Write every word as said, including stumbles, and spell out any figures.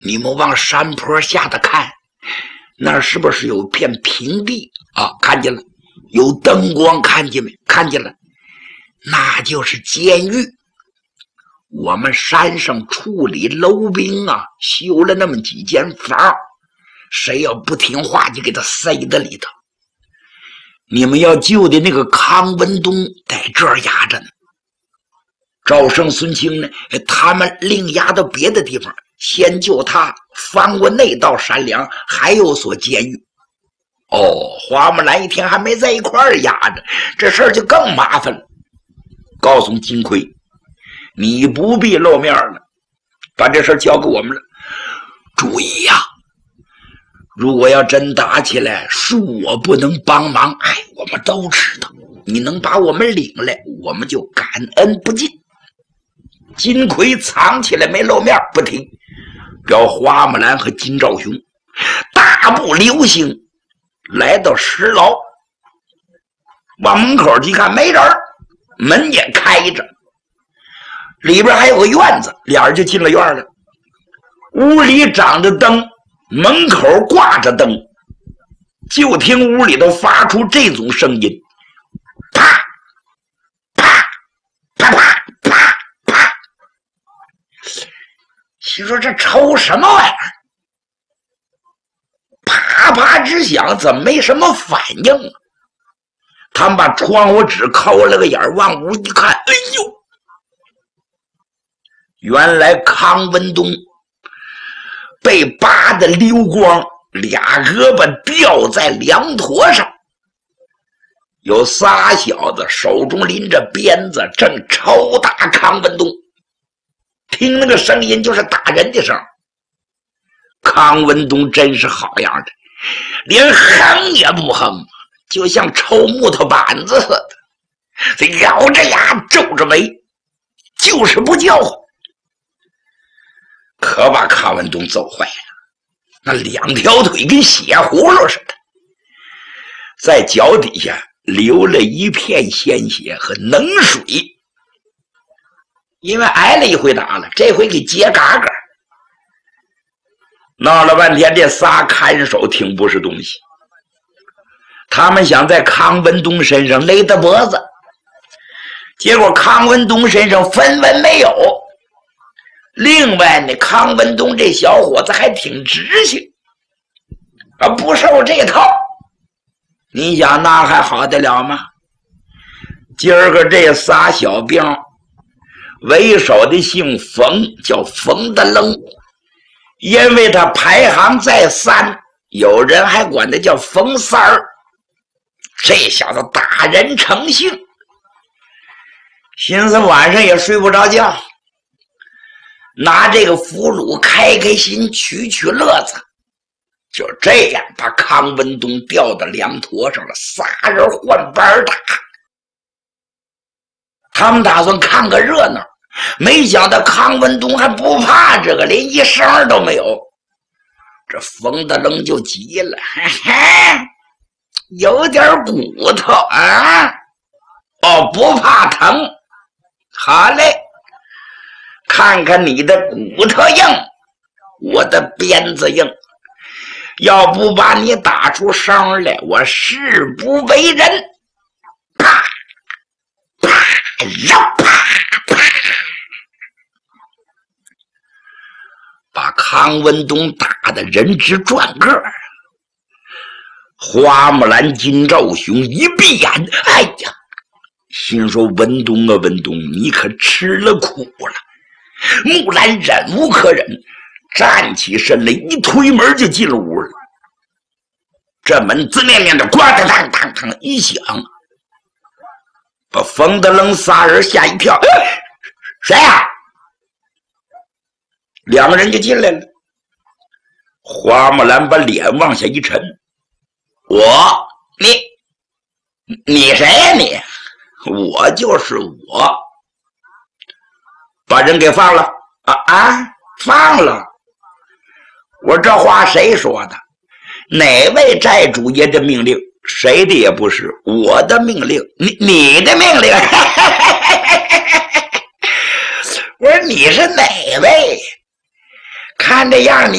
你们往山坡下的看，那是不是有片平地啊？看见了，有灯光，看见没？看见了，那就是监狱。我们山上处理楼兵啊，修了那么几间房，谁要不听话就给他塞在里头。你们要救的那个康文东在这儿压着呢，赵胜、孙清呢，他们另押到别的地方，先救他，翻过那道山梁，还有所监狱。哦，花木兰一天还没在一块儿压着，这事儿就更麻烦了。告诉金奎，你不必露面了，把这事儿交给我们了。注意呀、啊，如果要真打起来，是我不能帮忙，哎，我们都知道。你能把我们领来，我们就感恩不尽。金奎藏起来没露面，不听，表花木兰和金兆雄大步流星来到石牢，往门口一看没人，门也开着，里边还有个院子，俩人就进了院了。屋里长着灯，门口挂着灯，就听屋里头发出这种声音，啪啪啪啪啪啪。心说这抽什么玩意儿？啪啪直响，怎么没什么反应啊？他们把窗户纸抠了个眼，往屋一看，哎呦，原来康文东被扒得溜光，俩胳膊吊在梁坨上，有仨小子手中拎着鞭子，正抽打康文东。听那个声音就是打人的声。康文东真是好样的，连哼也不哼，就像抽木头板子似的，这咬着牙皱着眉，就是不叫唤。可把康文东揍坏了，那两条腿跟血葫芦似的，在脚底下流了一片鲜血和冷水，因为挨了一回打了，这回给结嘎嘎。闹了半天，这仨看守挺不是东西，他们想在康文东身上勒他脖子，结果康文东身上分文没有。另外呢，康文东这小伙子还挺直性啊，不受这套。你想那还好得了吗？今儿个这仨小兵，为首的姓冯，叫冯德楞，因为他排行在三，有人还管他叫冯三儿。这小子打人成性，寻思晚上也睡不着觉，拿这个俘虏开开心，取取乐子。就这样把康文东吊到梁坨上了，仨人换班打。他们打算看个热闹，没想到康文东还不怕这个，连一声都没有。这冯德楞就急了，嘿嘿，有点骨头啊，哦，不怕疼，好嘞，看看你的骨头硬，我的鞭子硬，要不把你打出声来，我誓不为人。啪啪啪啪，把康文东打得人直转个儿。花木兰、金兆雄一闭眼，哎呀，心说文东啊文东，你可吃了苦了。木兰忍无可忍，站起身来，一推门就进了屋了。这门滋亮亮的咣当当当当一响，把冯德楞仨人吓一跳。哎，谁呀？两个人就进来了。花木兰把脸往下一沉，我，你，你谁呀你？我就是我。把人给放了啊啊，放了。我这话谁说的？哪位寨主爷的命令？谁的也不是，我的命令。你你的命令？我说你是哪位？ 看这样，你